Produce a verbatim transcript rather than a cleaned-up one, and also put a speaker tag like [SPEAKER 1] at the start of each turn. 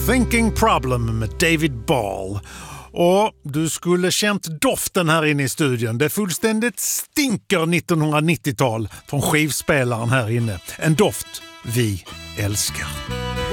[SPEAKER 1] Thinking Problem med David Ball. Och du skulle känt doften här inne i studion. Det fullständigt stinker nittonhundranittiotal från skivspelaren här inne. En doft vi älskar.